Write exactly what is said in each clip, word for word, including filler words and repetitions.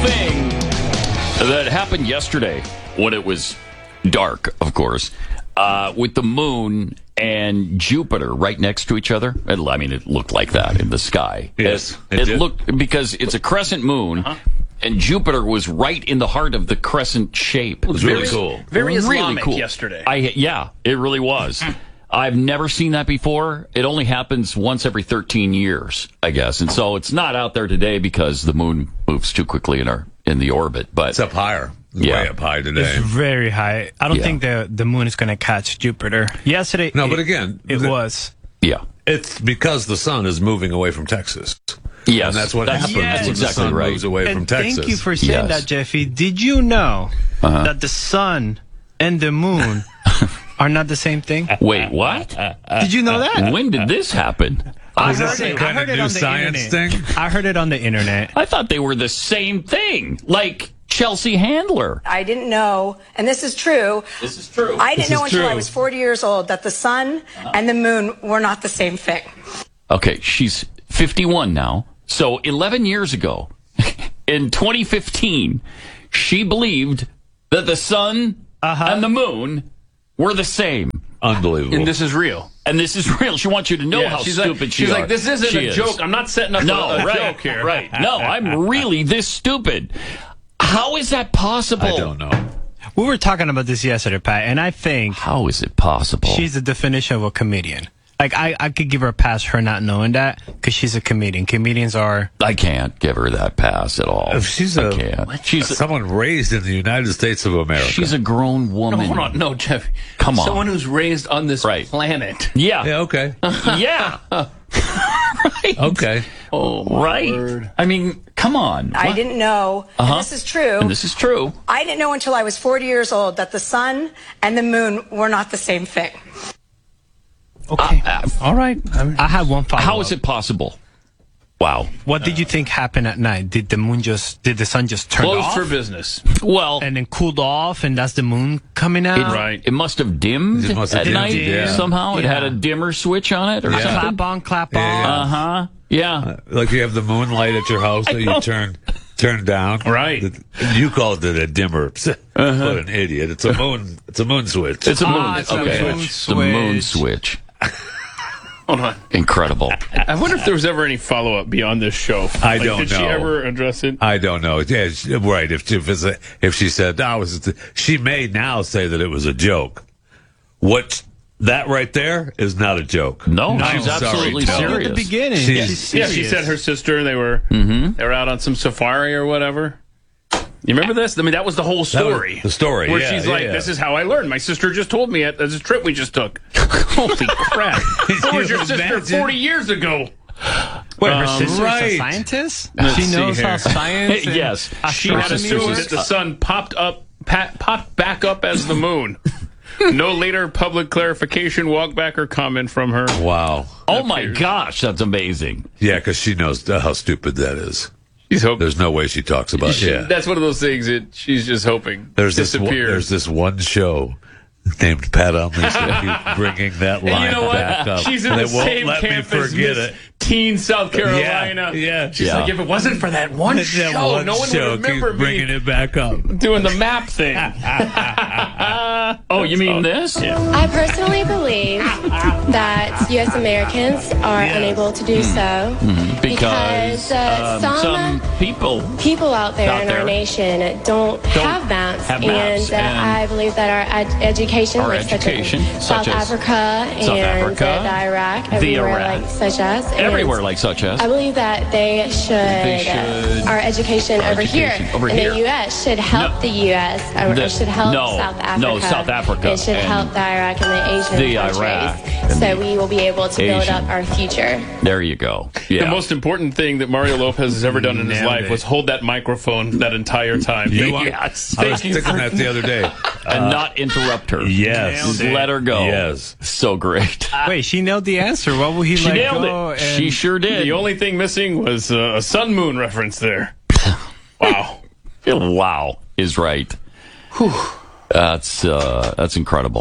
thing that happened yesterday when it was dark, of course, uh, with the moon and Jupiter right next to each other. It, I mean, it looked like that in the sky. Yes, it, it it looked because it's a crescent moon. Uh-huh. And Jupiter was right in the heart of the crescent shape. It was really cool. Very Islamic really cool. yesterday. I, yeah, it really was. I've never seen that before. It only happens once every thirteen years, I guess. And so it's not out there today because the moon moves too quickly in our in the orbit. But it's up higher. It's yeah. way up high today. It's very high. I don't Yeah. think the the moon is going to catch Jupiter. Yesterday, No, it, but again, it the- was. yeah. It's because the sun is moving away from Texas. Yes. And that's what That's- happens yes. when That's the exactly sun right. moves away And from Texas. thank you for saying Yes. that, Jeffy. Did you know Uh-huh. that the sun and the moon are not the same thing? Wait, what? Did you know that? When did this happen? I Is that heard some it, I kind heard of it new on the science internet. thing? I heard it on the internet. I thought they were the same thing. Like Chelsea Handler. I didn't know, and this is true. This is true. I didn't This know is until true. I was forty years old that the sun and the moon were not the same thing. Okay, she's fifty-one now. So eleven years ago, in twenty fifteen, she believed that the sun Uh-huh. and the moon were the same. Unbelievable. And this is real. And this is real. She wants you to know Yeah, how she's stupid like, she She's are. like, this isn't She a is. joke. I'm not setting up No, a, a right, joke here. right. No, I'm really this stupid. How is that possible? I don't know. We were talking about this yesterday, Pat, and I think How is it possible? she's the definition of a comedian. Like, I, I could give her a pass for her not knowing that, because she's a comedian. Comedians are... I can't give her that pass at all. If she's I a can't. She's a, someone raised in the United States of America. she's a grown No, woman. hold on. No, Jeff. Come on. Someone who's raised on this Right. planet. Yeah. yeah, okay. Yeah. right. Okay. Oh, my Right. word. I mean, come on. I What? didn't know, Uh-huh. and this is true. And this is true. I didn't know until I was forty years old that the sun and the moon were not the same thing. Okay. Uh, All right. I have one follow-up. How is it possible? Wow. What did you think happened at night? Did the moon just... Did the sun just turn Closed off? for business. Well, And then cooled off, and that's the moon coming out? it, Right. it must have dimmed It must have at dimmed, night yeah. somehow. It Yeah. had a dimmer switch on it or Yeah. something. Clap on, clap Yeah. on. Uh huh. Yeah. Like you have the moonlight at your house that you turn turn down. Right. You called it a dimmer. What an idiot. It's a moon it's a moon switch. It's a moon. Ah, it's a okay. moon It's the moon switch. switch. Hold on. Incredible. I wonder if there was ever any follow up beyond this show. I Like, don't did she know. ever address it? I don't know. Yeah, she- right. If if, it's a, if she said that was, she may now say that it was a joke. What that right there is not a joke. No, I'm she's sorry, absolutely Tom. serious. At the beginning. She's- She's Yeah, she serious. said her sister. They were Mm-hmm. they were out on some safari or whatever. You remember this? I mean, that was the whole That was story. the story, where yeah, she's like, yeah. "This is how I learned." My sister just told me at this trip we just took. Holy crap! Where was you your sister imagine? forty years ago? Wait, her Um, sister's right. a scientist? Let's She see knows here. how science and Yes. She had astronomy assumed works? that the sun popped up, pat, popped back up as the moon. No later public clarification, walk back, or comment from her. Wow. Oh my gosh, that's amazing. Yeah, because she knows how stupid that is. She's hoping. There's no way she talks about. She- Yeah. That's one of those things that she's just hoping There's this one, disappears. there's this one show named Pat on Lisa keeps bringing that line And you know what? back up. She's in and the they won't same let me camp as forget Miss it. Teen South Carolina. Yeah, yeah. She's Yeah. like, if it wasn't for that one That show, one no one show would remember keeps bringing me it back up. doing the map thing. Oh, you mean this? I personally believe that U S Americans are unable to do so Because, because uh, um, some, some people. people out there out in there our nation don't, have maps, have maps, and, uh, and I believe that our ed- education, our like such education, as such South as Africa South and Africa, uh, the Iraq, the everywhere Iraq, like such as, and Everywhere like such as. I believe that they should, They should- our education our over education here over in here. the U S should help No. the U S or The- it should help no, South Africa. no, South Africa It should and help the Iraq and the Asian the countries, Iraq and so the we will be able to build Asian. up our future. There you go. Yeah. The most important thing that Mario Lopez has ever done in his Nailed life it. was hold that microphone that entire time. Thank you. Yes. I was Thank you thinking for- that the other day. and not interrupt her. Yes. Just let her go. Yes. So great. Wait, she nailed the answer. What will he She let nailed go? it. and- She sure did. The only thing missing was uh, a sun moon reference there. Wow. Wow is right. That's uh, that's incredible.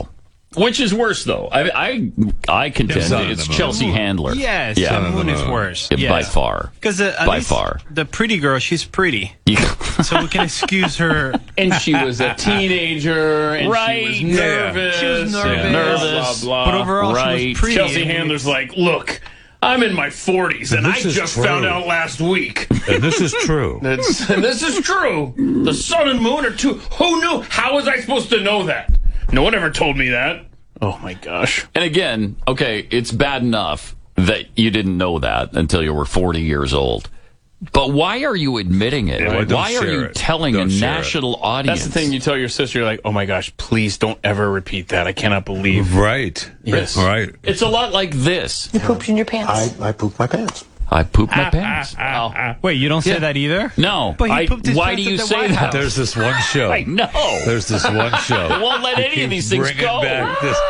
Which is worse, though? I I, I contend Sun and it's the Moon. Chelsea Handler. Yes, yeah, the moon is Moon. worse. Yeah, Yeah. by far. Because uh, at By least far. the pretty girl, she's pretty, Yeah. so we can excuse her. And she was a teenager, and Right. she was nervous. She was nervous. and Nervous. Blah, blah, But overall, she Right. was pretty. Chelsea and we- Handler's like, look, I'm in my forties, and I This is just true. found out last week. And this is true. That's, and this is true. The sun and moon are two. Who knew? How was I supposed to know that? No one ever told me that. Oh my gosh. And again, okay, it's bad enough that you didn't know that until you were forty years old. But why are you admitting it? Yeah, well, don't why are share you it. telling Don't a share it. national audience? That's the thing. You tell your sister, you're like, oh my gosh, please don't ever repeat that. I cannot believe. Right. Yes. Right. It's a lot like this. You pooped in your pants. I, I pooped my pants. I pooped my pants. Wow. Wait, you don't say Yeah. that either? No. But he I- pooped his why pants do you at the say White that? House. There's this one show. I know. There's this one show. They won't let any of these things Bringing go. back this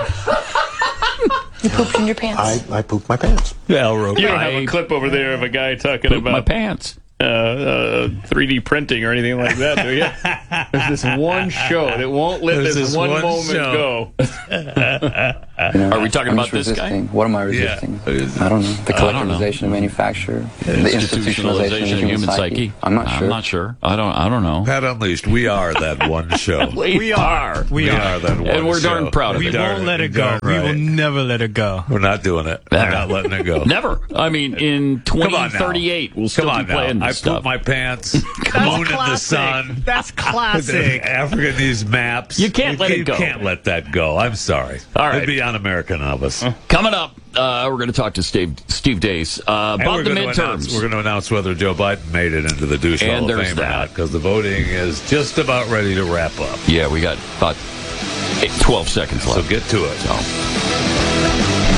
You pooped in your pants. I, I pooped my pants. Elro. You don't have I a clip over there of a guy talking Pooped my about pants. uh, uh, three D printing or anything like that, do you? There's this one show that won't let There's this, this one, one moment show. go. Are we talking I'm about just this guy? resisting. What am I Yeah. resisting? I don't know. The I don't know. collectivization of manufacture, the institutionalization of human, psyche. I'm not sure. I'm not sure. I don't. I don't know. Pat Unleashed. We are that one show. We are. We We are. are that one And we're darn show. proud of We it. Darn- won't let it darn go. We will right. never let it go. We're not doing it. We're not letting it go. Never. I mean, in Come twenty on now. thirty-eight, we'll still Come on be playing now. I this pooped stuff. my pants. Moon in the sun. That's classic. Africa needs maps. You can't let it you go. can't let that go. I'm sorry. All right. It'd be un-American of us. Coming up, uh, we're going to talk to Steve Steve Dace uh, And about we're the gonna announce, midterms. we're going to announce whether Joe Biden made it into the douche And Hall of there's Fame or that. not, because the voting is just about ready to wrap up. Yeah, we got about eight, twelve seconds So left. get to it. So.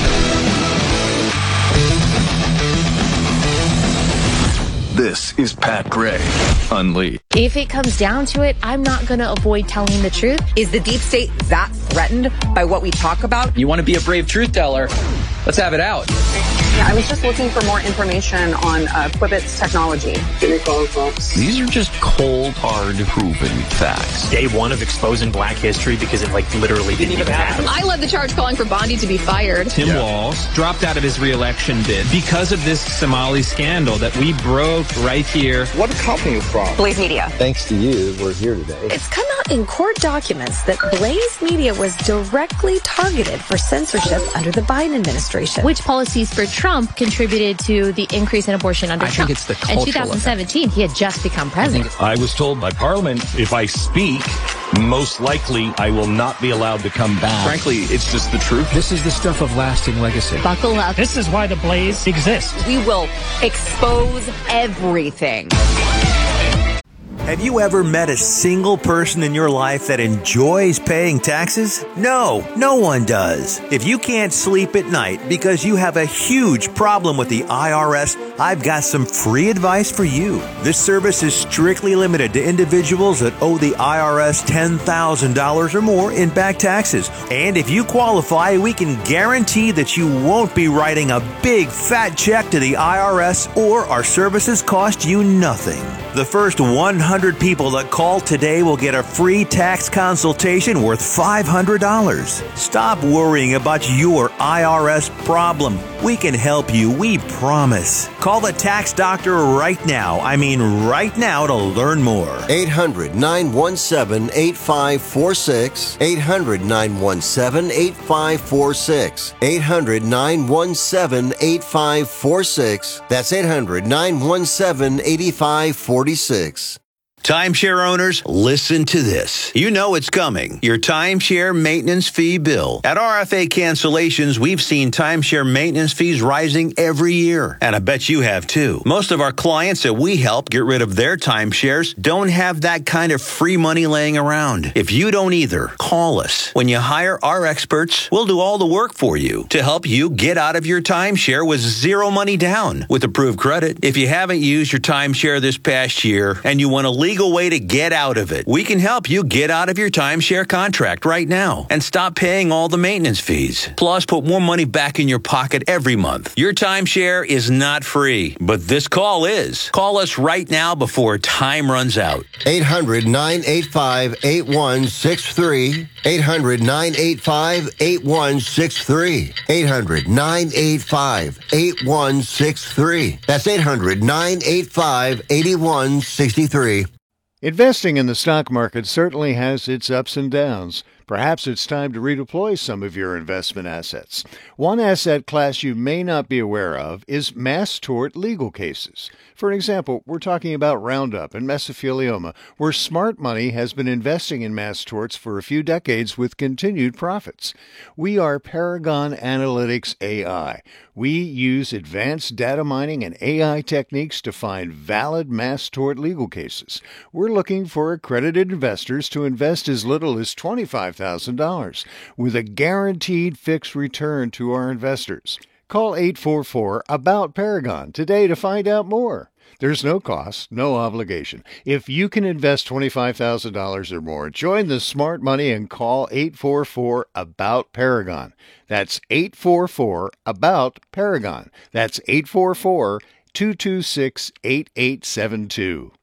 This is Pat Gray Unleashed. If it comes down to it, I'm not going to avoid telling the truth. Is the deep state that threatened by what we talk about? You want to be a brave truth teller? Let's have it out. Yeah, I was just looking for more information on uh, Quibbit's technology. These are just cold, hard, proven facts. Day one of exposing black history because it like literally didn't even happen. I led the charge calling for Bondi to be fired. Tim yeah. Walz dropped out of his re-election bid because of this Somali scandal that we broke right here. What company are you from? Blaze Media. Thanks to you, we're here today. It's come out in court documents that Blaze Media was directly targeted for censorship under the Biden administration. Which policies for Trump contributed to the increase in abortion under I Trump? think it's the In cultural twenty seventeen, he had just become president. I was told by Parliament, if I speak, most likely I will not be allowed to come back. Frankly, it's just the truth. This is the stuff of lasting legacy. Buckle up. This is why the Blaze exists. We will expose everything. Have you ever met a single person in your life that enjoys paying taxes? No, no one does. If you can't sleep at night because you have a huge problem with the I R S, I've got some free advice for you. This service is strictly limited to individuals that owe the I R S ten thousand dollars or more in back taxes. And if you qualify, we can guarantee that you won't be writing a big fat check to the I R S, or our services cost you nothing. The first one hundred people that call today will get a free tax consultation worth five hundred dollars. Stop worrying about your I R S problem. We can help you, we promise. Call the tax doctor right now. I mean right now to learn more. eight hundred, nine one seven, eight five four six. eight hundred, nine one seven, eight five four six. eight hundred, nine one seven, eight five four six. That's eight hundred, nine one seven, eight five four six. Timeshare owners, listen to this. You know it's coming. Your timeshare maintenance fee bill. At R F A Cancellations, we've seen timeshare maintenance fees rising every year. And I bet you have too. Most of our clients that we help get rid of their timeshares don't have that kind of free money laying around. If you don't either, call us. When you hire our experts, we'll do all the work for you to help you get out of your timeshare with zero money down with approved credit. If you haven't used your timeshare this past year and you want to leave legal way to get out of it. We can help you get out of your timeshare contract right now and stop paying all the maintenance fees. Plus, put more money back in your pocket every month. Your timeshare is not free, but this call is. Call us right now before time runs out. eight hundred, nine eight five, eight one six three. eight hundred, nine eight five, eight one six three. eight hundred, nine eight five, eight one six three. That's eight hundred, nine eight five, eight one six three. Investing in the stock market certainly has its ups and downs. Perhaps it's time to redeploy some of your investment assets. One asset class you may not be aware of is mass tort legal cases. For example, we're talking about Roundup and mesothelioma, where smart money has been investing in mass torts for a few decades with continued profits. We are Paragon Analytics A I. We use advanced data mining and A I techniques to find valid mass tort legal cases. We're looking for accredited investors to invest as little as twenty-five thousand dollars with a guaranteed fixed return to our investors. Call eight four four, ABOUT Paragon today to find out more. There's no cost, no obligation. If you can invest twenty-five thousand dollars or more, join the smart money and call eight four four, ABOUT Paragon. That's eight four four, ABOUT Paragon. That's eight four four, two two six, eight eight seven two.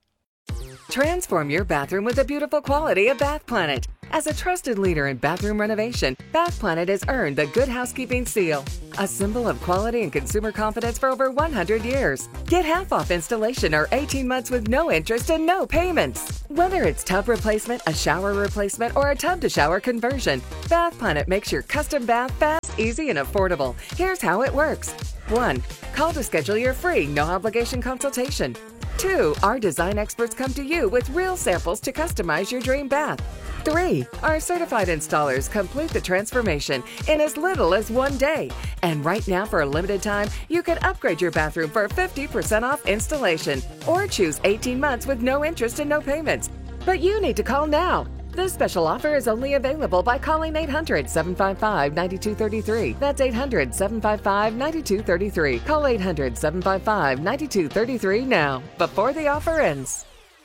Transform your bathroom with the beautiful quality of Bath Planet. As a trusted leader in bathroom renovation, Bath Planet has earned the Good Housekeeping seal, a symbol of quality and consumer confidence for over one hundred years. Get half off installation or eighteen months with no interest and no payments. Whether it's tub replacement, a shower replacement, or a tub-to-shower conversion, Bath Planet makes your custom bath fast, easy, and affordable. Here's how it works. one. Call to schedule your free, no-obligation consultation. two. Our design experts come to you with real samples to customize your dream bath. three. Our certified installers complete the transformation in as little as one day. And right now, for a limited time, you can upgrade your bathroom for fifty percent off installation or choose eighteen months with no interest and no payments. But you need to call now. This special offer is only available by calling eight hundred, seven five five, nine two three three. That's eight hundred, seven five five, nine two three three. Call eight hundred, seven five five, nine two three three now, before the offer ends.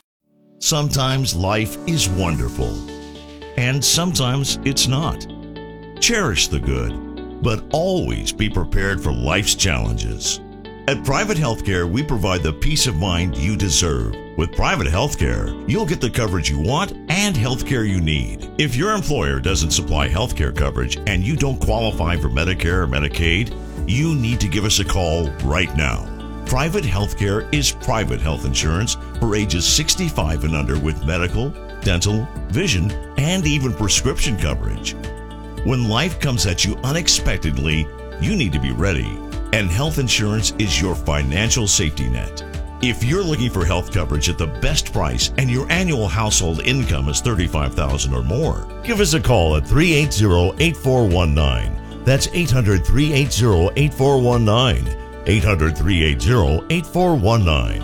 Sometimes life is wonderful, and sometimes it's not. Cherish the good, but always be prepared for life's challenges. At Private Healthcare, we provide the peace of mind you deserve. With Private Healthcare, you'll get the coverage you want and healthcare you need. If your employer doesn't supply healthcare coverage and you don't qualify for Medicare or Medicaid, you need to give us a call right now. Private Healthcare is private health insurance for ages sixty-five and under with medical, dental, vision, and even prescription coverage. When life comes at you unexpectedly, you need to be ready, and health insurance is your financial safety net. If you're looking for health coverage at the best price and your annual household income is thirty-five thousand dollars or more, give us a call at three eight zero, eight four one nine. That's eight hundred, three eight zero, eight four one nine. eight hundred, three eight zero, eight four one nine.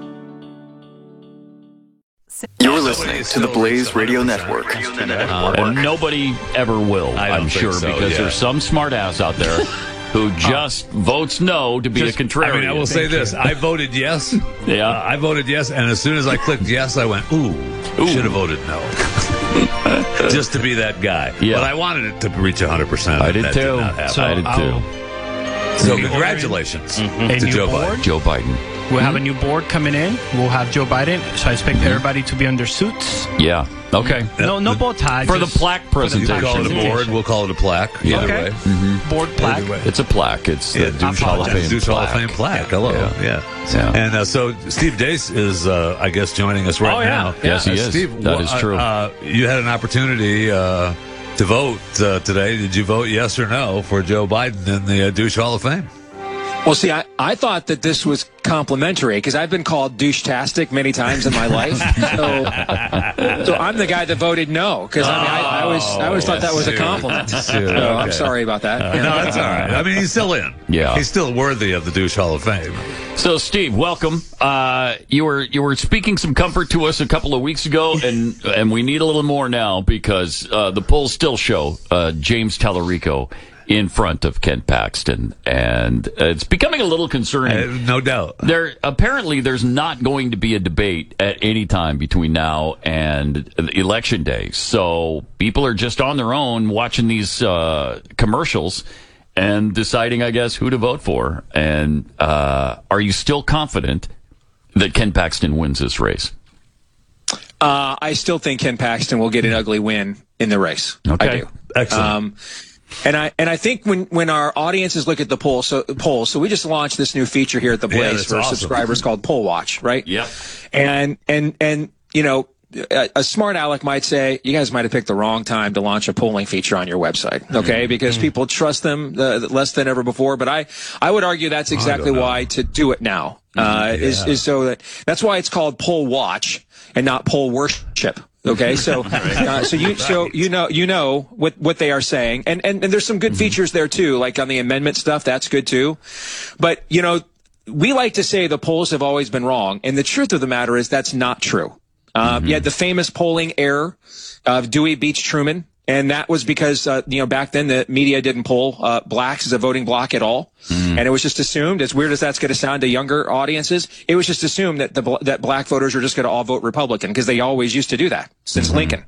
You're listening to the Blaze Radio Network. Uh, and nobody ever will, I don't I'm think sure, so, because yeah. there's some smart ass out there who just votes no to be Just- a contrarian. I mean, I will say this. I voted yes. Yeah. Uh, I voted yes, and as soon as I clicked yes, I went, ooh, should have voted no. Just to be that guy. Yeah. But I wanted it to reach one hundred percent. I did that too. Did not happen. So I did too. So congratulations A to new Joe board? Biden. Joe Biden. We'll have a new board coming in. We'll have Joe Biden. So I expect everybody to be under suits. Yeah. Okay. No, no bow tie. For the just- plaque You presentation. call it a board. We'll call it a plaque. Yeah. Either Okay. way. Mm-hmm. Board plaque. Either way. It's a plaque. It's the Yeah, Douche Hall of Fame Douche Hall of plaque. Fame plaque. Hello. Yeah. Yeah. Yeah. And uh, so Steve Dace is, uh, I guess, joining us right Oh, yeah. now. Yes, he Uh, is. Steve, That wha- is true. Uh, you had an opportunity uh, to vote uh, today. Did you vote yes or no for Joe Biden in the uh, Douche Hall of Fame? Well, see, I, I thought that this was complimentary because I've been called douche-tastic many times in my life. So, so I'm the guy that voted no because I mean I, I always I always thought that was a compliment. So I'm sorry about that. Uh, no, that's all right. I mean, he's still in. Yeah. He's still worthy of the Douche Hall of Fame. So, Steve, welcome. Uh, you were you were speaking some comfort to us a couple of weeks ago, and and we need a little more now because uh, the polls still show uh, James Tallarico in front of Ken Paxton, and it's becoming a little concerning. Uh, no doubt. There apparently there's not going to be a debate at any time between now and election day, so people are just on their own watching these uh, commercials and deciding, I guess, who to vote for. And uh, are you still confident that Ken Paxton wins this race? Uh, I still think Ken Paxton will get an ugly win in the race. Okay. I do. Excellent. Um, And I and I think when, when our audiences look at the poll, so polls, so we just launched this new feature here at the Blaze yeah, for awesome. subscribers called Poll Watch, right? Yep. And and and you know, a, a smart aleck might say you guys might have picked the wrong time to launch a polling feature on your website, okay? Mm-hmm. Because people trust them uh, less than ever before. But I I would argue that's exactly why to do it now uh, yeah. is is so that that's why it's called Poll Watch and not Poll Worship. Okay, so uh, so you so you know you know what what they are saying, and and, and there's some good mm-hmm. features there too, like on the amendment stuff. That's good too, but you know we like to say the polls have always been wrong, and the truth of the matter is that's not true. Um, mm-hmm. You had the famous polling error of Dewey beats Truman. And that was because, uh, you know, back then the media didn't poll uh, blacks as a voting bloc at all. Mm. And it was just assumed, as weird as that's going to sound to younger audiences, it was just assumed that the that black voters were just going to all vote Republican because they always used to do that since mm-hmm. Lincoln.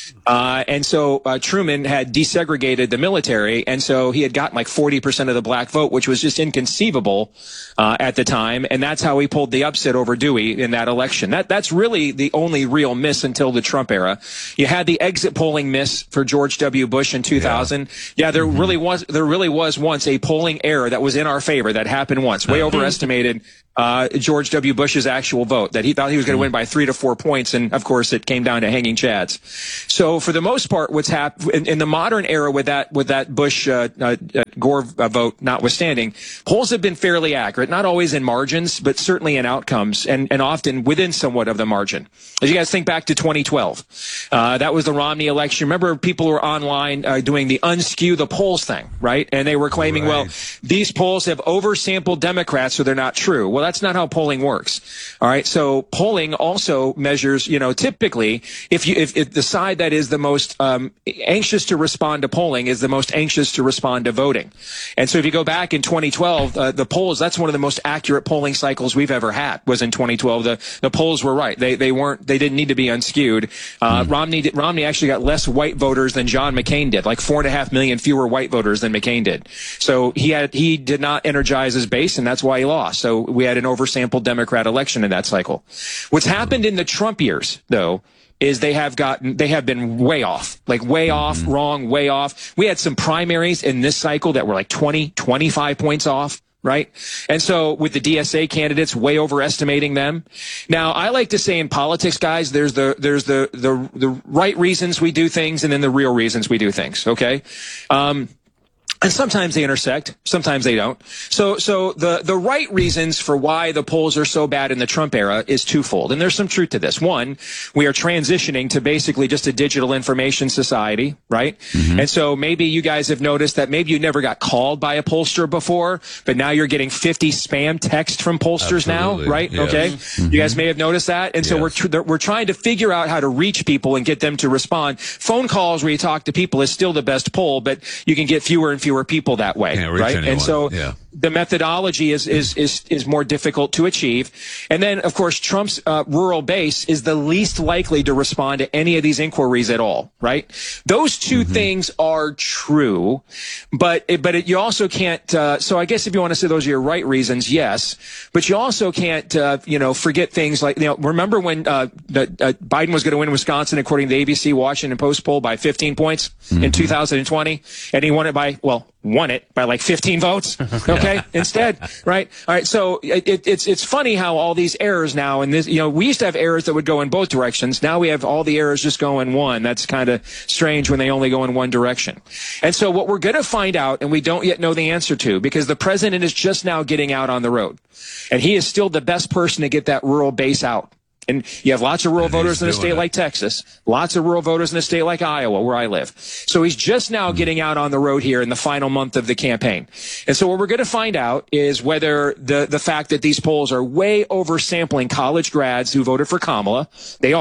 Uh, and so uh, Truman had desegregated the military, and so he had gotten like forty percent of the black vote, which was just inconceivable uh, at the time. And that's how he pulled the upset over Dewey in that election. That That's really the only real miss until the Trump era. You had the exit polling miss for George W. Bush in two thousand. Yeah, yeah there mm-hmm. really was there really was once a polling error that was in our favor that happened once. Way mm-hmm. overestimated uh, George W. Bush's actual vote, that he thought he was going to win by three to four points, and of course it came down to hanging chads. So for the most part, what's happened in, in the modern era with that with that Bush uh, uh, Gore uh, vote notwithstanding, polls have been fairly accurate, not always in margins, but certainly in outcomes, and and often within somewhat of the margin. As you guys think back to twenty twelve, uh, that was the Romney election. Remember, people were online uh, doing the unskew the polls thing, right? And they were claiming, right. well, these polls have oversampled Democrats, so they're not true. Well, that's not how polling works. All right. So polling also measures, you know, typically if you, if, if the side that is the most um, anxious to respond to polling is the most anxious to respond to voting. And so if you go back in twenty twelve, uh, the polls, that's one of the most accurate polling cycles we've ever had was in twenty twelve. The, the polls were right. They, they weren't, they didn't need to be unskewed. Uh, mm. Romney, did, Romney actually got less white voters than John McCain did, like four and a half million fewer white voters than McCain did. So he had, he did not energize his base, and that's why he lost. So we had an oversampled Democrat election in that cycle. What's happened in the Trump years, though, is they have gotten, they have been way off, like way off, mm-hmm. wrong, way off. We had some primaries in this cycle that were like twenty, twenty-five points off. Right. And so with the D S A candidates, way overestimating them. Now, I like to say in politics, guys, there's the, there's the, the, the right reasons we do things and then the real reasons we do things. Okay. Um, And sometimes they intersect, sometimes they don't. So, so the, the right reasons for why the polls are so bad in the Trump era is twofold. And there's some truth to this. One, we are transitioning to basically just a digital information society, right? Mm-hmm. And so maybe you guys have noticed that maybe you never got called by a pollster before, but now you're getting fifty spam texts from pollsters Absolutely. now, right? Yes. Okay. Mm-hmm. You guys may have noticed that. And so yes. we're, tr- we're trying to figure out how to reach people and get them to respond. Phone calls where you talk to people is still the best poll, but you can get fewer and fewer people that way, right? Anyone. And so yeah. the methodology is, is is is more difficult to achieve. And then, of course, Trump's uh, rural base is the least likely to respond to any of these inquiries at all, right? Those two mm-hmm. things are true, but it, but it, you also can't. Uh, so I guess if you want to say those are your right reasons, yes, but you also can't, uh, you know, forget things like, you know, remember when uh, the, uh, Biden was going to win Wisconsin according to the A B C Washington Post poll by fifteen points mm-hmm. in two thousand twenty, and he won it by well. won it by like fifteen votes. Okay. Instead. Right. All right. So it, it's, it's funny how all these errors now, and this, you know, we used to have errors that would go in both directions. Now we have all the errors just go in one. That's kind of strange when they only go in one direction. And so what we're going to find out, and we don't yet know the answer to, because the president is just now getting out on the road, and he is still the best person to get that rural base out. And you have lots of rural and voters in a state it. like Texas, lots of rural voters in a state like Iowa, where I live. So he's just now mm-hmm. getting out on the road here in the final month of the campaign. And so what we're going to find out is whether the, the fact that these polls are way oversampling college grads who voted for Kamala, they are,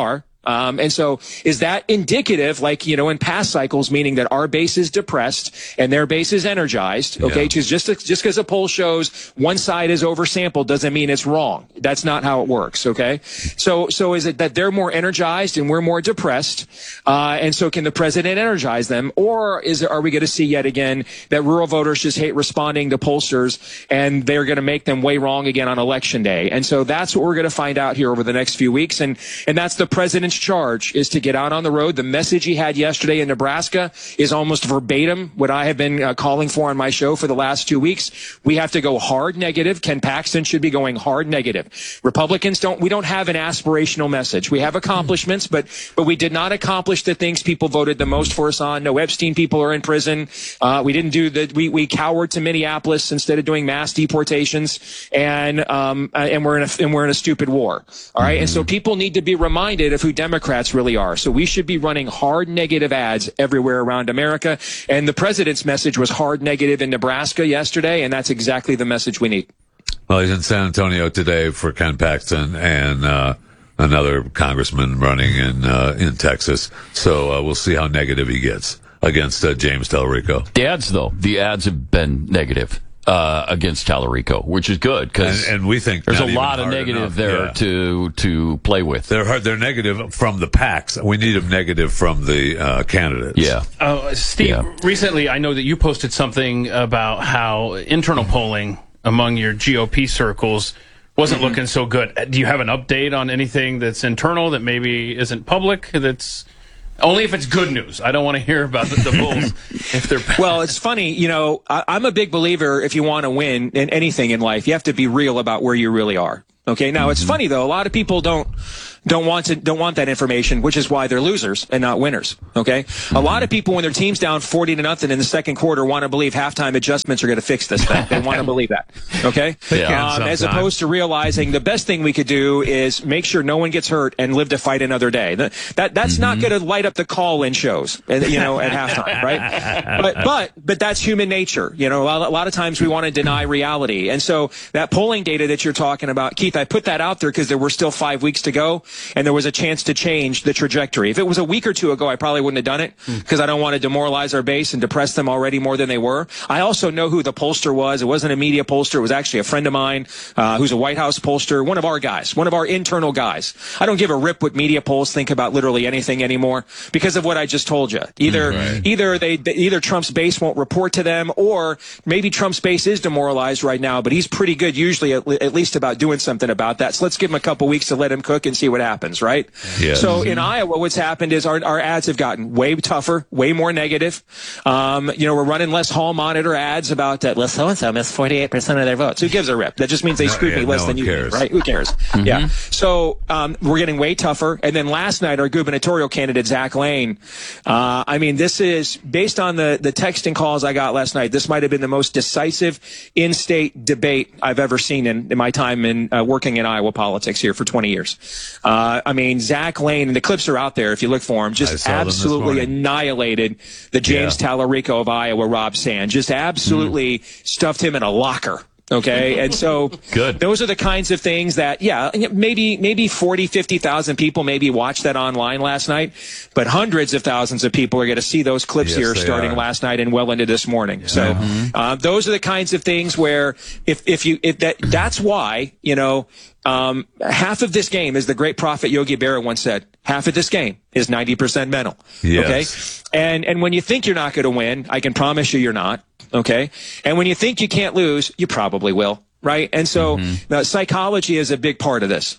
Um, and so is that indicative, like, you know, in past cycles, meaning that our base is depressed and their base is energized? Okay. Because yeah. just, just because a poll shows one side is oversampled doesn't mean it's wrong. That's not how it works. Okay. So, so is it that they're more energized and we're more depressed? Uh, and so can the president energize them? Or is it, are we going to see yet again that rural voters just hate responding to pollsters and they're going to make them way wrong again on election day? And so that's what we're going to find out here over the next few weeks. And, and that's the president's charge, is to get out on the road. The message he had yesterday in Nebraska is almost verbatim what I have been uh, calling for on my show for the last two weeks. We have to go hard negative. Ken Paxton should be going hard negative. Republicans don't, we don't have an aspirational message. We have accomplishments, but, but we did not accomplish the things people voted the most for us on. No Epstein people are in prison. Uh, we didn't do the, we, we cowered to Minneapolis instead of doing mass deportations. And, um, and we're in a, and we're in a stupid war. All right. Mm-hmm. And so people need to be reminded of who Democrats really are. So we should be running hard negative ads everywhere around America. And the president's message was hard negative in Nebraska yesterday, and that's exactly the message we need. Well, he's in San Antonio today for Ken Paxton and uh, another congressman running in uh, in Texas. So uh, we'll see how negative he gets against uh, James Tallarico. The ads, though, the ads have been negative. Uh, against Tallarico, which is good because and, and we think there's a lot of negative enough. there yeah. to to play with. They're hard, they're negative from the PACs. We need them negative from the uh, candidates. Yeah. Uh, Steve, yeah. recently I know that you posted something about how internal polling among your G O P circles wasn't mm-hmm. looking so good. Do you have an update on anything that's internal that maybe isn't public? That's only if it's good news. I don't want to hear about the, the polls if they're bad. Well, it's funny, you know, I, I'm a big believer if you want to win in anything in life, you have to be real about where you really are. Okay. Now, mm-hmm. it's funny, though. A lot of people don't don't want to don't want that information, which is why they're losers and not winners. Okay. Mm-hmm. A lot of people, when their team's down forty to nothing in the second quarter, want to believe halftime adjustments are going to fix this thing. They want to believe that. Okay. Yeah. Um, as opposed to realizing the best thing we could do is make sure no one gets hurt and live to fight another day. That, that that's mm-hmm. not going to light up the call-in shows, you know, at halftime, right? But but but that's human nature. You know, a lot, a lot of times we want to deny reality, and so that polling data that you're talking about, Keith, I put that out there because there were still five weeks to go. And there was a chance to change the trajectory. If it was a week or two ago, I probably wouldn't have done it because I don't want to demoralize our base and depress them already more than they were. I also know who the pollster was. It wasn't a media pollster. It was actually a friend of mine uh, who's a White House pollster, one of our guys, one of our internal guys. I don't give a rip what media polls think about literally anything anymore because of what I just told you. Either right. either they either Trump's base won't report to them, or maybe Trump's base is demoralized right now, but he's pretty good usually at, at least about doing something about that. So let's give him a couple weeks to let him cook and see what happens. Right? Yes. So in Iowa, what's happened is our, our ads have gotten way tougher, way more negative. Um, you know, we're running less hall monitor ads about that. Well, so-and-so missed forty-eight percent of their votes. Who gives a rip? That just means they no, screwed yeah, me less no than you cares. did, right? Who cares? Mm-hmm. Yeah. So um, we're getting way tougher. And then last night, our gubernatorial candidate, Zach Lane, uh, I mean, this is, based on the, the texting calls I got last night, this might have been the most decisive in-state debate I've ever seen in, in my time in uh, working in Iowa politics here for twenty years. Uh, I mean, Zach Lane, and the clips are out there if you look for him, just absolutely annihilated the James yeah. Tallarico of Iowa, Rob Sand. Just absolutely mm. stuffed him in a locker. Okay. And so good. Those are the kinds of things that, yeah, maybe, maybe forty, fifty thousand people maybe watched that online last night, but hundreds of thousands of people are going to see those clips yes, here starting are. last night and well into this morning. Yeah. So, mm-hmm. uh, those are the kinds of things where if, if you, if that, that's why, you know, um, half of this game, as the great prophet Yogi Berra once said, half of this game is ninety percent mental. Yes. Okay. And, and when you think you're not going to win, I can promise you you're not. Okay. And when you think you can't lose, you probably will. Right. And so mm-hmm. uh, psychology is a big part of this.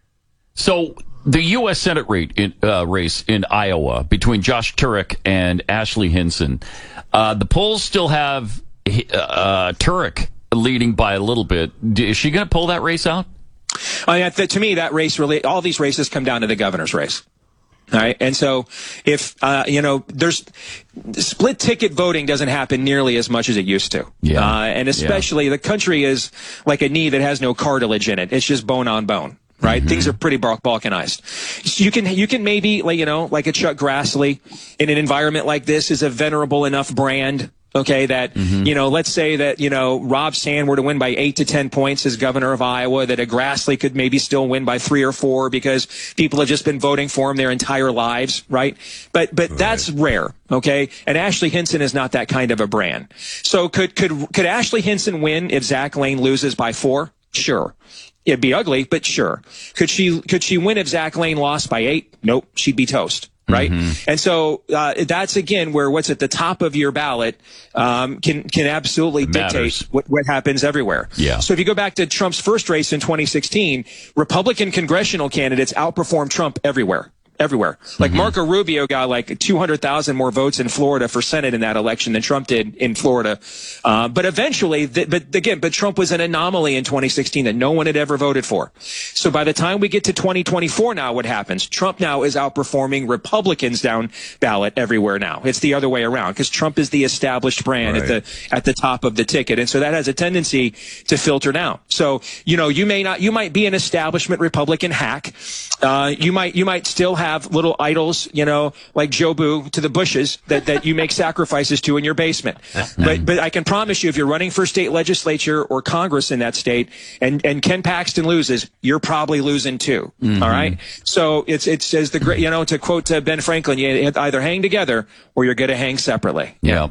So the U S Senate rate in, uh, race in Iowa between Josh Turek and Ashley Hinson, uh, the polls still have uh, Turek leading by a little bit. Is she going to pull that race out? I mean, to me, that race really, all these races come down to the governor's race. All right. And so if, uh, you know, there's split ticket voting doesn't happen nearly as much as it used to. Yeah. Uh, and especially yeah. the country is like a knee that has no cartilage in it. It's just bone on bone. Right. Mm-hmm. Things are pretty balkanized. You can, you can maybe, like, you know, like a Chuck Grassley in an environment like this is a venerable enough brand Okay, that, mm-hmm. you know, let's say that, you know, Rob Sand were to win by eight to ten points as governor of Iowa, that a Grassley could maybe still win by three or four because people have just been voting for him their entire lives, right? But, but right. that's rare, okay? And Ashley Hinson is not that kind of a brand. So could, could, could Ashley Hinson win if Zach Lane loses by four? Sure. It'd be ugly, but sure. Could she, could she win if Zach Lane lost by eight? Nope. She'd be toast. Right. Mm-hmm. And so, uh, that's again where what's at the top of your ballot, um, can, can absolutely dictate what, what happens everywhere. Yeah. So if you go back to Trump's first race in twenty sixteen, Republican congressional candidates outperformed Trump everywhere. Everywhere. Like mm-hmm. Marco Rubio got like two hundred thousand more votes in Florida for Senate in that election than Trump did in Florida. Uh, but eventually, th- but again, but Trump was an anomaly in twenty sixteen that no one had ever voted for. So by the time we get to twenty twenty-four now, what happens? Trump now is outperforming Republicans down ballot everywhere now. It's the other way around because Trump is the established brand right. at the, at the top of the ticket. And so that has a tendency to filter down. So, you know, you may not, you might be an establishment Republican hack. Uh, you might, you might still have have little idols, you know, like Jobu to the Bushes that, that you make sacrifices to in your basement. But but I can promise you, if you're running for state legislature or Congress in that state, and, and Ken Paxton loses, you're probably losing too. Mm-hmm. All right. So it's it's as the great, you know, to quote uh, Ben Franklin, you either hang together or you're going to hang separately. Yeah.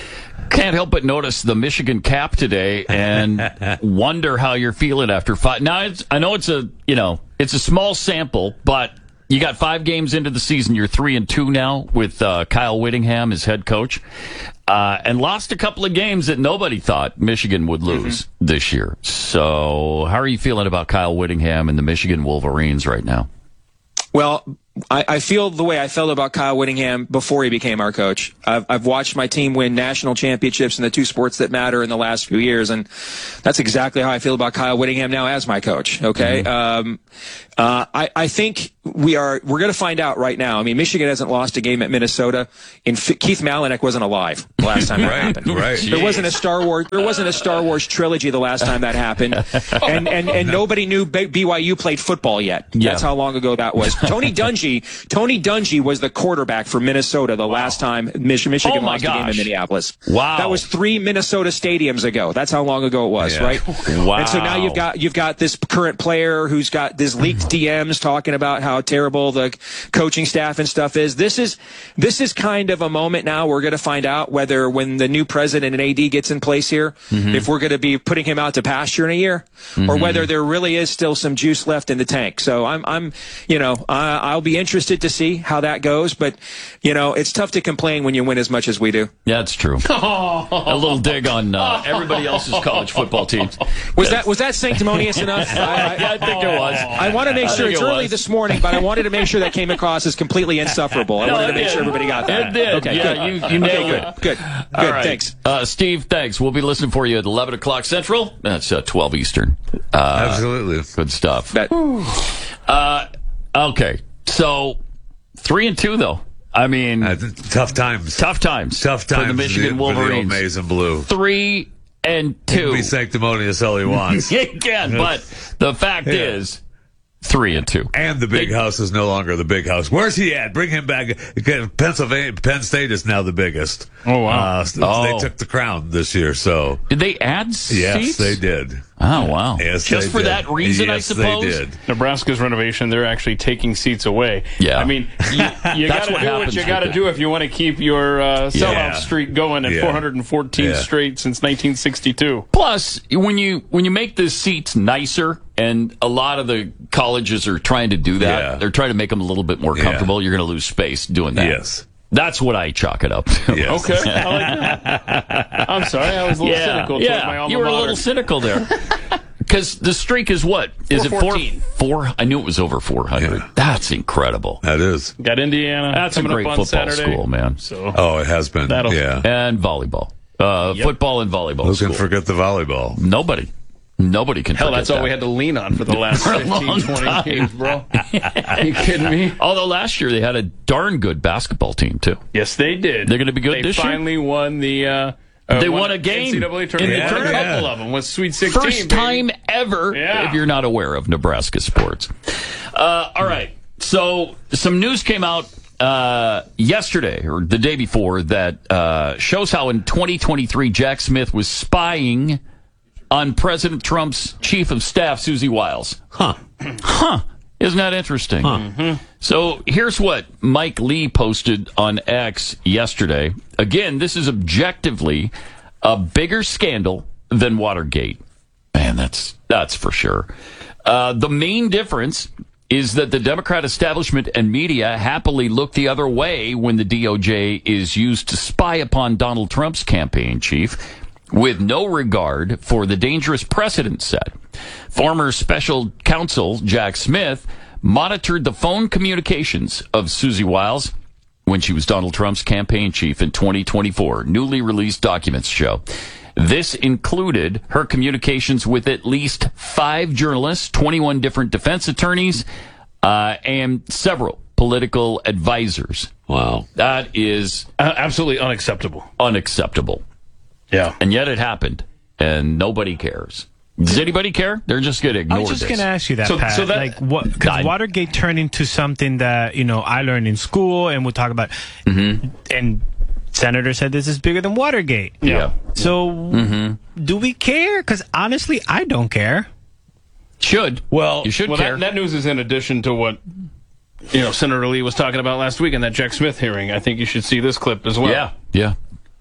Can't help but notice the Michigan cap today and wonder how you're feeling after five. Now, it's, I know it's a you know it's a small sample, but you got five games into the season. You're three and two now with uh, Kyle Whittingham as head coach, uh, and lost a couple of games that nobody thought Michigan would lose mm-hmm. this year. So, how are you feeling about Kyle Whittingham and the Michigan Wolverines right now? Well, I, I feel the way I felt about Kyle Whittingham before he became our coach. I've, I've watched my team win national championships in the two sports that matter in the last few years, and that's exactly how I feel about Kyle Whittingham now as my coach. Okay, mm-hmm. um, uh, I, I think we are. We're going to find out right now. I mean, Michigan hasn't lost a game at Minnesota. In F- Keith Malinek wasn't alive the last time that right, happened. Right. There wasn't a Star Wars. There wasn't a Star Wars trilogy the last time that happened, and and, and nobody knew B Y U played football yet. Yeah. That's how long ago that was. Tony Dungy. Tony Dungy was the quarterback for Minnesota the wow. last time Mich- Michigan oh lost gosh. a game in Minneapolis. Wow. That was three Minnesota stadiums ago. That's how long ago it was, yeah. right? Wow. And so now you've got you've got this current player who's got this leaked D Ms talking about how terrible the coaching staff and stuff is. This is this is kind of a moment now we're going to find out whether when the new president and A D gets in place here, mm-hmm. if we're going to be putting him out to pasture in a year, mm-hmm. or whether there really is still some juice left in the tank. So I'm I'm you know uh, I'll be interested to see how that goes, but you know it's tough to complain when you win as much as we do. Yeah, it's true. A little dig on uh, everybody else's college football teams. Was that was that sanctimonious enough? I, I, yeah, I think it was. I want to make sure it's early was. this morning, but I wanted to make sure that came across as completely insufferable. I no, wanted to make did. sure everybody got that. It did. Okay, yeah, good. you, you nailed okay, it. Good. Good. All Good. right. Thanks. Uh, Steve, thanks. We'll be listening for you at eleven o'clock Central. That's uh, twelve Eastern. Uh, Absolutely. Good stuff. That, uh, okay. So, three and two, though. I mean, uh, tough times. Tough times. Tough times for the Michigan the, Wolverines. For the maize and blue. Three and two. He can be sanctimonious all he wants. He can, but the fact yeah. is, three and two. And the big they, house is no longer the big house. Where's he at? Bring him back. Pennsylvania, Penn State is now the biggest. Oh, wow. Uh, oh. They took the crown this year, so. Did they add seats? Yes, they did. Oh, wow. Yes, Just for did. that reason, yes, I suppose? They did. Nebraska's renovation, they're actually taking seats away. Yeah. I mean, you, you got to do what you got to do if you want to keep your uh, sellout yeah. streak going at yeah. four hundred fourteen yeah. straight since nineteen sixty-two. Plus, when you when you make the seats nicer, and a lot of the colleges are trying to do that, yeah. they're trying to make them a little bit more comfortable. Yeah. You're going to lose space doing that. Yes. That's what I chalk it up to. Yes. Okay. I like that. I'm sorry, I was a little yeah. cynical yeah. towards my alma You were mater. a little cynical there. Because the streak is what? Is it four? Four? I knew it was over four hundred. Yeah. That's incredible. That is. Got Indiana. That's a great up on football Saturday. school, man. So oh, it has been. That'll, yeah. And volleyball. Uh, yep. Football and volleyball. Who school. can forget the volleyball? Nobody. Nobody can Hell, forget that's all that. we had to lean on for the last fifteen, twenty games, bro. Are you kidding me? Although last year they had a darn good basketball team, too. Yes, they did. They're going to be good they this year? They finally won the... Uh, Uh, they won a game N C double A tournament. in the Yeah, tournament. a couple of them with Sweet sixteen. First baby. time ever, yeah. if you're not aware of Nebraska sports. Uh, all right. So some news came out uh, yesterday or the day before that uh, shows how in twenty twenty-three Jack Smith was spying on President Trump's chief of staff, Susie Wiles. Huh. Huh. Isn't that interesting? Huh. Mm-hmm. So here's what Mike Lee posted on X yesterday. Again, this is objectively a bigger scandal than Watergate. Man, that's that's for sure. Uh, the main difference is that the Democrat establishment and media happily look the other way when the D O J is used to spy upon Donald Trump's campaign chief, with no regard for the dangerous precedent set. Former special counsel Jack Smith monitored the phone communications of Susie Wiles when she was Donald Trump's campaign chief in twenty twenty-four. Newly released documents show. This included her communications with at least five journalists, twenty-one different defense attorneys, uh, and several political advisors. Wow. That is uh, absolutely unacceptable. Unacceptable. Yeah. And yet it happened, and nobody cares. Does anybody care? They're just going to ignore I was just this. going to ask you that, So- Pat. so that- like, what? Because Watergate turned into something that you know I learned in school, and we'll talk about. Mm-hmm. And Senator said this is bigger than Watergate. Yeah. So, Mm-hmm. do we care? Because honestly, I don't care. Should. Well, you should well, care. That, that news is in addition to what you know Senator Lee was talking about last week in that Jack Smith hearing. I think you should see this clip as well. Yeah. Yeah.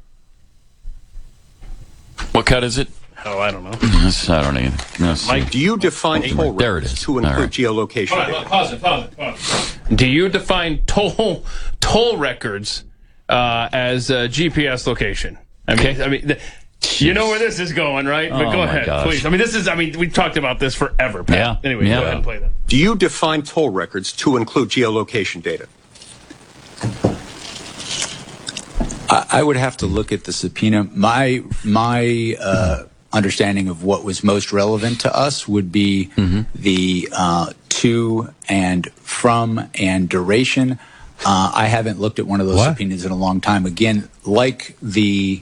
What cut is it? Oh, I don't know. I don't know. No, Mike, do you define toll There it records is. to include All right. geolocation? Hold on, pause it, pause it, pause it. Do you define toll toll records uh, as a G P S location? I mean, Okay. I mean, the, you know where this is going, right? But Oh, go my ahead, gosh. please. I mean, this is. I mean, we've talked about this forever, Pat. Yeah. Anyway, Yeah. go ahead and play that. Do you define toll records to include geolocation data? I would have to look at the subpoena. My my uh, understanding of what was most relevant to us would be Mm-hmm. the uh, to and from and duration. Uh, I haven't looked at one of those What? subpoenas in a long time. Again, like the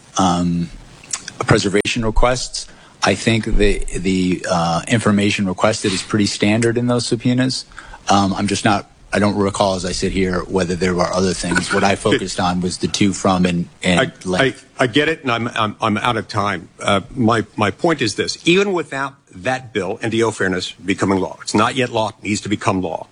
um, preservation requests, I think the the uh, information requested is pretty standard in those subpoenas. Um, I'm just not. I don't recall as I sit here whether there were other things. What I focused on was the to, from, and, and I, I, length. I get it, and I'm I'm, I'm out of time. Uh, my my point is this: even without that bill, N D O fairness becoming law, it's not yet law; it needs to become law.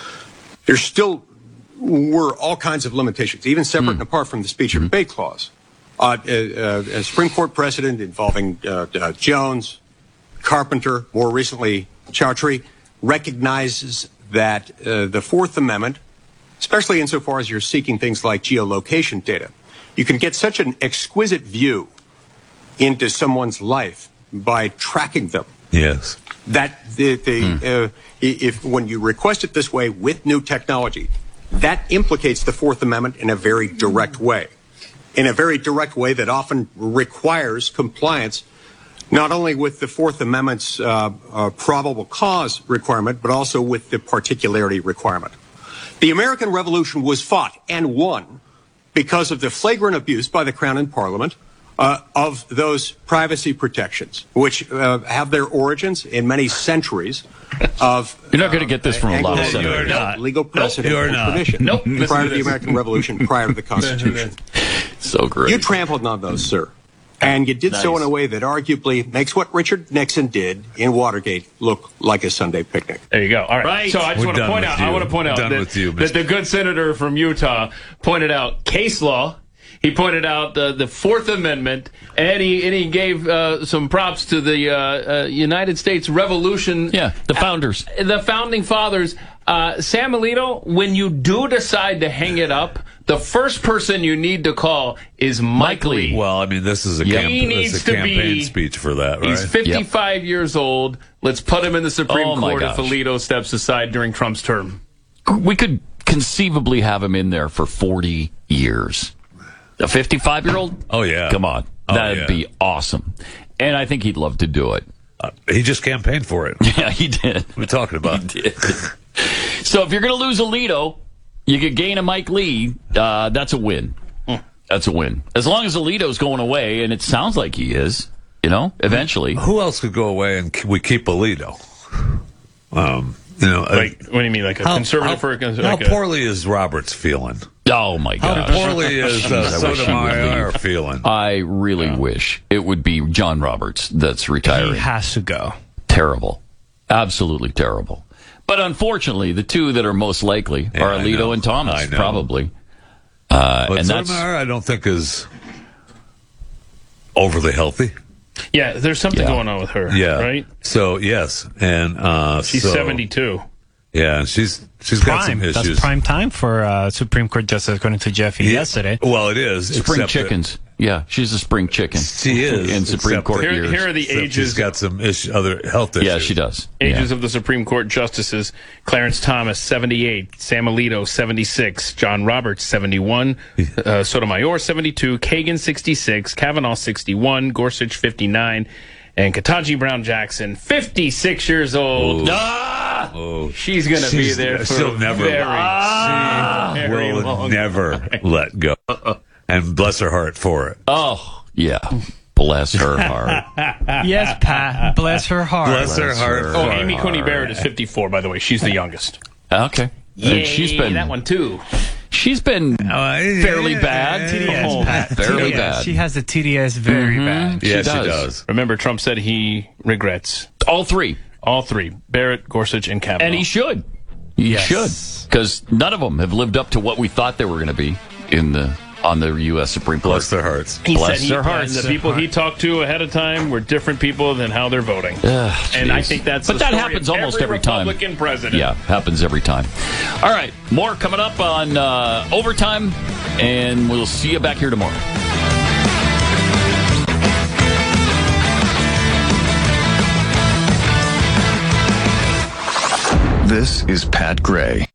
There still were all kinds of limitations, even separate and apart from the speech and debate clause. Uh, uh, uh, a Supreme Court precedent involving uh, uh, Jones, Carpenter, more recently Chowdhury, recognizes that uh, the Fourth Amendment, especially insofar as you're seeking things like geolocation data, you can get such an exquisite view into someone's life by tracking them. Yes. That the, the uh, i- if when you request it this way with new technology, that implicates the Fourth Amendment in a very direct way, in a very direct way that often requires compliance not only with the Fourth Amendment's uh, uh, probable cause requirement, but also with the particularity requirement. The American Revolution was fought and won because of the flagrant abuse by the Crown and Parliament uh, of those privacy protections, which uh, have their origins in many centuries of. You're not going to get this from a lot of Anglo- senators. legal precedent you're and not. tradition Nope. Listen prior to to the this. American Revolution, prior to the Constitution. So great. You trampled on those, sir. And you did so Nice. in a way that arguably makes what Richard Nixon did in Watergate look like a Sunday picnic. There you go. All right. Right. So I just We're want to done point with out. I you. want to point We're out done that, with you, that Mister the good senator from Utah pointed out case law. He pointed out the the Fourth Amendment, and he and he gave uh, some props to the uh, uh, United States Revolution. Yeah, the founders. Uh, the founding fathers. Uh, Sam Alito, when you do decide to hang it up, the first person you need to call is Mike Lee. Well, I mean, this is a, Yeah. camp- He this needs is a to campaign be- speech for that, right? He's fifty-five years old. Let's put him in the Supreme Oh, my Court if gosh. Alito steps aside during Trump's term. We could conceivably have him in there for forty years. A fifty-five-year-old? Oh, yeah. Come on. Oh, That'd yeah. be awesome. And I think he'd love to do it. Uh, he just campaigned for it. Yeah, he did. What are we talking about? He did. So if you're going to lose Alito, you could gain a Mike Lee. Uh, that's a win. That's a win. As long as Alito's going away, and it sounds like he is, you know, eventually. Who else could go away and we keep Alito? Um, You know, like what do you mean, like a how, conservative? How, or a, how like poorly a, is Roberts feeling? Oh my God! How poorly is uh, Sotomayor feeling? I really yeah. wish it would be John Roberts that's retiring. He has to go. Terrible, absolutely terrible. But unfortunately, the two that are most likely yeah, are Alito and Thomas, probably. Uh, but and Sotomayor, that's, I don't think is overly healthy. Yeah, there's something yeah. going on with her. Yeah, right. So yes, and uh, she's so, seventy-two. Yeah, she's she's prime. got some issues. That's prime time for uh, Supreme Court justice, according to Jeffy yeah. yesterday. Well, it is spring chickens. That, yeah, she's a spring chicken. She is in Supreme Court here, years. Here are the except ages. She's got some issue, other health issues. Yeah, she does. Ages yeah. of the Supreme Court justices: Clarence Thomas, seventy-eight; Sam Alito, seventy-six; John Roberts, seventy-one; uh, Sotomayor, seventy-two; Kagan, sixty-six; Kavanaugh, sixty-one; Gorsuch, fifty-nine. And Ketanji Brown Jackson, fifty-six years old. Ah! Oh, she's going to be there for she'll never, very, ah! very will long never time. let go. And bless her heart for it. Oh, yeah. Bless her heart. Yes, Pat. Bless her heart. Bless, bless her heart. Her oh, Amy Coney Barrett is fifty-four, by the way. She's the youngest. Okay. Yay, and she's been that one, too. She's been uh, fairly yeah, bad. T D S, oh, Pat. Fairly T D S. bad. She has the T D S very mm-hmm. bad. Yeah, she does. she does. Remember, Trump said he regrets. All three. All three. Barrett, Gorsuch, and Kavanaugh. And he should. He yes. should. Because none of them have lived up to what we thought they were going to be in the on the U S Supreme Court. Bless their hearts. He Bless said he, their hearts. The people he talked to ahead of time were different people than how they're voting. Ugh, and I think that's but the that story happens of almost every every time. Republican president. Yeah, happens every time. All right, more coming up on uh, Overtime, and we'll see you back here tomorrow. This is Pat Gray.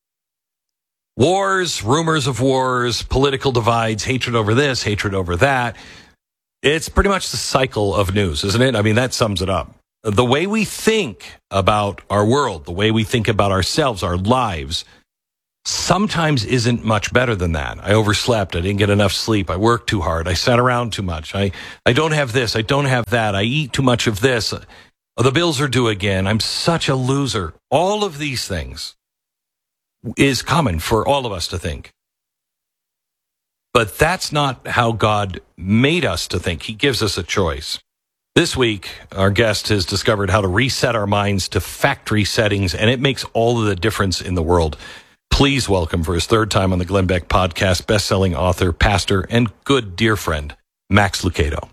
Wars, rumors of wars, political divides, hatred over this, hatred over that. It's pretty much the cycle of news, isn't it? I mean, that sums it up. The way we think about our world, the way we think about ourselves, our lives, sometimes isn't much better than that. I overslept. I didn't get enough sleep. I worked too hard. I sat around too much. I, I don't have this. I don't have that. I eat too much of this. The bills are due again. I'm such a loser. All of these things is common for all of us to think. But that's not how God made us to think. He gives us a choice. This week, our guest has discovered how to reset our minds to factory settings, and it makes all of the difference in the world. Please welcome, for his third time on the Glenn Beck podcast, best-selling author, pastor, and good dear friend, Max Lucado.